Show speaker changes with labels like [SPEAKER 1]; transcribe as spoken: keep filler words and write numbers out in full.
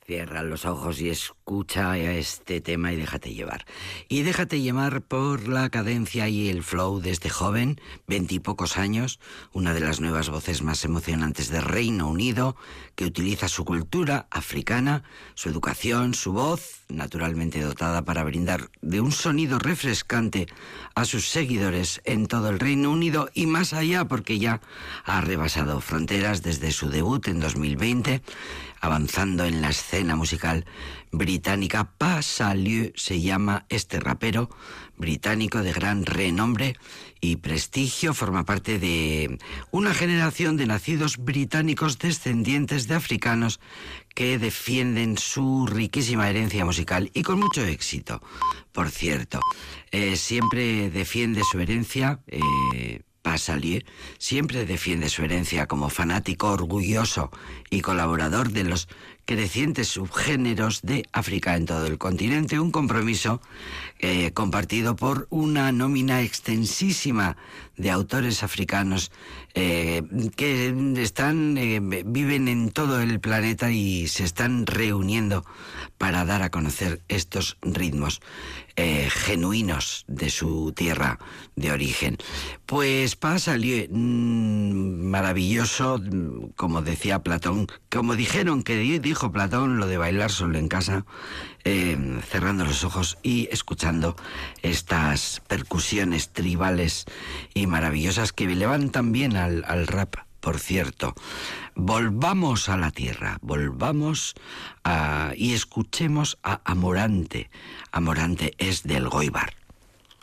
[SPEAKER 1] Cierra los ojos y escucha este tema y déjate llevar. Y déjate llevar por la cadencia y el flow de este joven, veintipocos años, una de las nuevas voces más emocionantes del Reino Unido, que utiliza su cultura africana, su educación, su voz, naturalmente dotada para brindar de un sonido refrescante a sus seguidores en todo el Reino Unido y más allá, porque ya ha rebasado fronteras desde su debut en dos mil veinte, avanzando en la escena musical británica. Pas Salieu se llama este rapero británico de gran renombre y prestigio. Forma parte de una generación de nacidos británicos descendientes de africanos que defienden su riquísima herencia musical y con mucho éxito, por cierto. Eh, siempre defiende su herencia... Eh, Pas Salieu siempre defiende su herencia como fanático orgulloso y colaborador de los crecientes subgéneros de África en todo el continente, un compromiso eh, compartido por una nómina extensísima de autores africanos eh, que están eh, viven en todo el planeta y se están reuniendo para dar a conocer estos ritmos eh, genuinos de su tierra de origen. Pues Pas Salieu, mmm, maravilloso, como decía Platón, como dijeron que dijo Platón, lo de bailar solo en casa, eh, cerrando los ojos y escuchando estas percusiones tribales y maravillosas que levantan bien al, al rap, por cierto. Volvamos a la tierra, volvamos a, y escuchemos a Amorante. Amorante es del Goibar.